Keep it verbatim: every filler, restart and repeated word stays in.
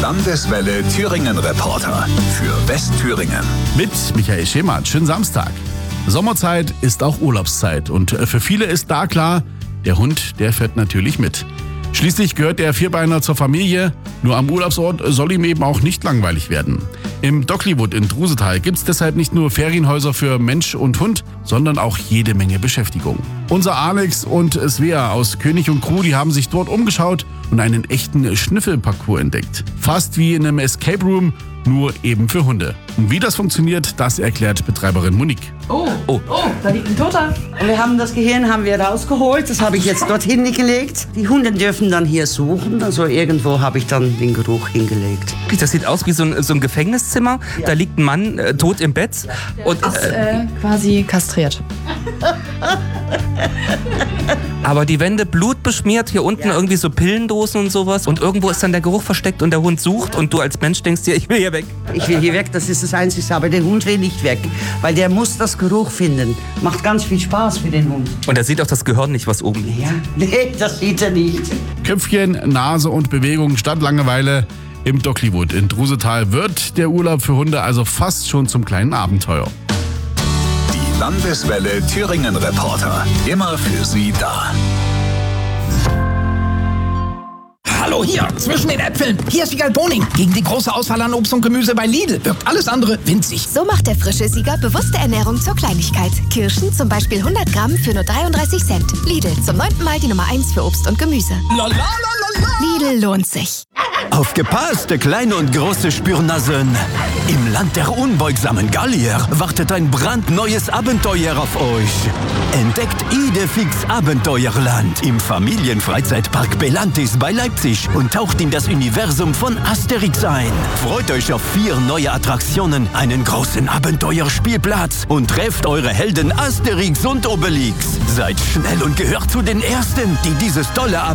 Landeswelle Thüringen Reporter für Westthüringen. Mit Michael Schemann. Schönen Samstag. Sommerzeit ist auch Urlaubszeit und für viele ist da klar, der Hund, der fährt natürlich mit. Schließlich gehört der Vierbeiner zur Familie, nur am Urlaubsort soll ihm eben auch nicht langweilig werden. Im Docklywood in Drusetal gibt es deshalb nicht nur Ferienhäuser für Mensch und Hund, sondern auch jede Menge Beschäftigung. Unser Alex und Svea aus König und Crew, die haben sich dort umgeschaut und einen echten Schnüffelparcours entdeckt. Fast wie in einem Escape Room, nur eben für Hunde. Und wie das funktioniert, das erklärt Betreiberin Monique. Oh, oh, oh, da liegt ein Toter. Und wir haben das Gehirn haben wir rausgeholt, das habe ich jetzt dorthin gelegt. Die Hunde dürfen dann hier suchen, also irgendwo habe ich dann den Geruch hingelegt. Das sieht aus wie so ein, so ein Gefängniszimmer, ja. Da liegt ein Mann äh, tot im Bett. Und, ist äh, quasi kastriert. Aber die Wände blutbeschmiert, hier unten ja. Irgendwie so Pillendosen und sowas. Und irgendwo ist dann der Geruch versteckt und der Hund sucht und du als Mensch denkst dir, ich will hier weg. Ich will hier weg, das ist das Einzige, aber der Hund will nicht weg, weil der muss das Geruch finden. Macht ganz viel Spaß für den Hund. Und er sieht auch das Gehirn nicht, was oben liegt. Ja, nee, das sieht er nicht. Köpfchen, Nase und Bewegung statt Langeweile. Im Docklywood in Drusetal wird der Urlaub für Hunde also fast schon zum kleinen Abenteuer. Die Landeswelle Thüringen Reporter, immer für Sie da. Hallo hier, zwischen den Äpfeln. Hier ist Siegal Boning. Gegen die große Auswahl an Obst und Gemüse bei Lidl wirkt alles andere winzig. So macht der frische Sieger bewusste Ernährung zur Kleinigkeit. Kirschen zum Beispiel hundert Gramm für nur dreiunddreißig Cent. Lidl, zum neunten Mal die Nummer eins für Obst und Gemüse. Lidl lohnt sich. Aufgepasst, kleine und große Spürnasen. Im Land der unbeugsamen Gallier wartet ein brandneues Abenteuer auf euch. Entdeckt Idefix Abenteuerland im Familienfreizeitpark Belantis bei Leipzig und taucht in das Universum von Asterix ein. Freut euch auf vier neue Attraktionen, einen großen Abenteuerspielplatz und trefft eure Helden Asterix und Obelix. Seid schnell und gehört zu den Ersten, die dieses tolle